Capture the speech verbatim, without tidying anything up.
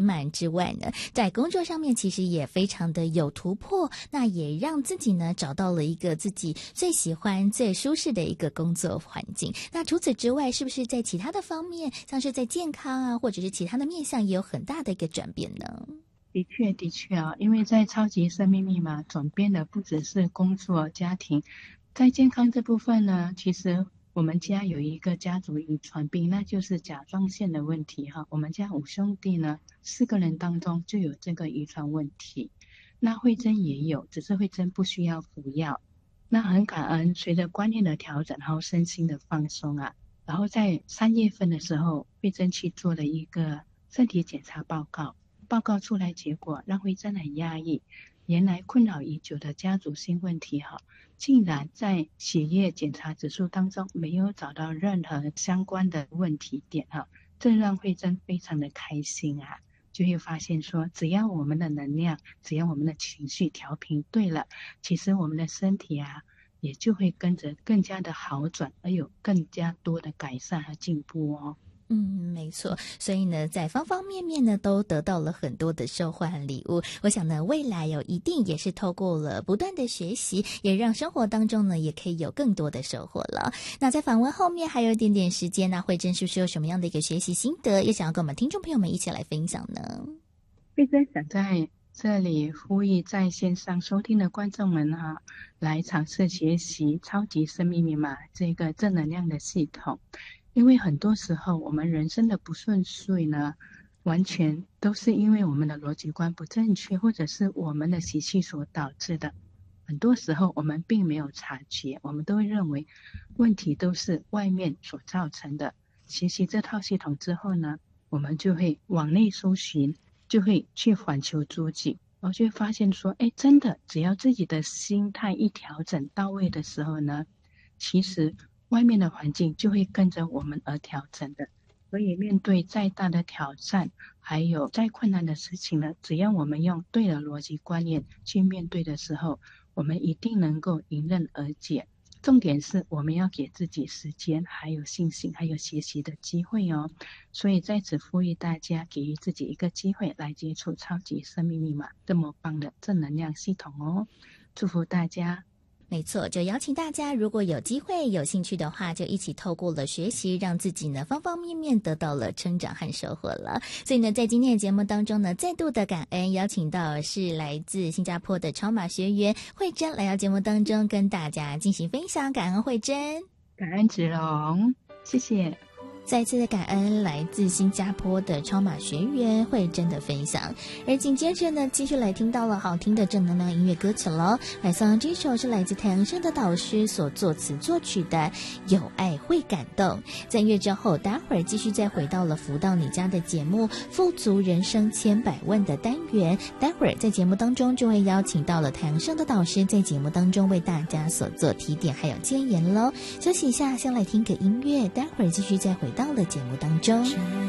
满之外呢，在工作上面其实也非常的有突破，那也让自己呢找到了一个自己最喜欢最舒适的一个工作环境。那除此之外，是不是在其他的方面，像是在健康啊或者是其他的面向也有很大的一个转变呢？ 的确的确啊，因为在超级生命密码转变的不只是工作家庭，在健康这部分呢，其实我们家有一个家族遗传病，那就是甲状腺的问题哈。我们家五兄弟呢，四个人当中就有这个遗传问题。那慧珍也有，只是慧珍不需要服药。那很感恩，随着观念的调整，然后身心的放松啊，然后在三月份的时候，慧珍去做了一个身体检查报告。报告出来结果让慧珍很压抑，原来困扰已久的家族性问题哈，竟然在血液检查指数当中没有找到任何相关的问题点哈，这让慧珍非常的开心啊，就会发现说，只要我们的能量，只要我们的情绪调平对了，其实我们的身体啊也就会跟着更加的好转，而有更加多的改善和进步哦。 嗯，没错。所以呢，在方方面面呢，都得到了很多的收获和礼物。我想呢，未来有一定也是透过了不断的学习，也让生活当中呢，也可以有更多的收获了。那在访问后面还有一点点时间，那慧珍是不是有什么样的一个学习心得，也想要跟我们听众朋友们一起来分享呢？ 慧珍想在这里呼吁在线上收听的观众们哈，来尝试学习超级生命密码这个正能量的系统。因为很多时候我们人生的不顺遂呢，完全都是因为我们的逻辑观不正确，或者是我们的习气所导致的。很多时候我们并没有察觉，我们都会认为问题都是外面所造成的。学习这套系统之后呢，我们就会往内搜寻，就会去反求诸己，然后就会发现说，哎，真的只要自己的心态一调整到位的时候呢，其实外面的环境就会跟着我们而调整的。所以面对再大的挑战，还有再困难的事情呢，只要我们用对的逻辑观念去面对的时候，我们一定能够迎刃而解。重点是我们要给自己时间，还有信心，还有学习的机会哦。所以在此呼吁大家，给予自己一个机会来接触超级生命密码这么棒的正能量系统哦。祝福大家。 没错，就邀请大家，如果有机会有兴趣的话，就一起透过了学习，让自己呢方方面面得到了成长和收获了。所以呢，在今天的节目当中呢，再度的感恩，邀请到是来自新加坡的超马学员慧珍来到节目当中，跟大家进行分享。感恩慧珍， 感恩子荣，谢谢。 再次的感恩来自新加坡的超马学员慧珍的分享。而紧接着呢，继续来听到了好听的正能量音乐歌曲了。来上这首是来自太阳升的导师所作词作曲的《有爱会感动》。在音乐之后，待会儿继续再回到了福到你家的节目富足人生千百问的单元。待会儿在节目当中就会邀请到了太阳升的导师在节目当中为大家所做提点还有建言咯。休息一下，先来听个音乐，待会儿继续再回到了节目当中。